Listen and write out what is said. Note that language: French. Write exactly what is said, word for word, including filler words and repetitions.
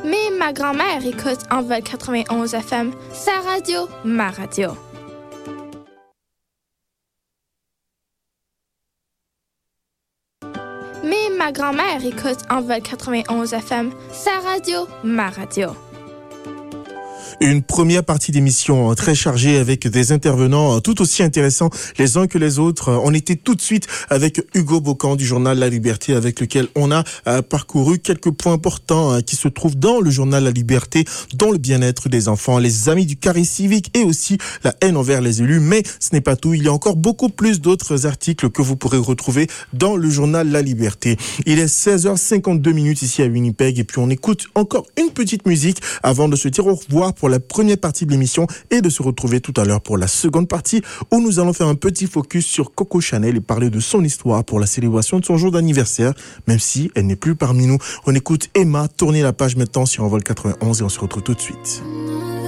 Mais ma grand-mère écoute Envol quatre-vingt-onze F M, sa radio, ma radio. Mais ma grand-mère écoute Envol quatre-vingt-onze F M, sa radio, ma radio. Une première partie d'émission très chargée avec des intervenants tout aussi intéressants les uns que les autres. On était tout de suite avec Hugo Bocan du journal La Liberté avec lequel on a parcouru quelques points importants qui se trouvent dans le journal La Liberté, dont le bien-être des enfants, les amis du carré civique et aussi la haine envers les élus. Mais ce n'est pas tout, il y a encore beaucoup plus d'autres articles que vous pourrez retrouver dans le journal La Liberté. Il est seize heures cinquante-deux minutes ici à Winnipeg et puis on écoute encore une petite musique avant de se dire au revoir pour la première partie de l'émission et de se retrouver tout à l'heure pour la seconde partie où nous allons faire un petit focus sur Coco Chanel et parler de son histoire pour la célébration de son jour d'anniversaire, même si elle n'est plus parmi nous. On écoute Emma, tournez la page maintenant sur Envol quatre-vingt-onze et on se retrouve tout de suite.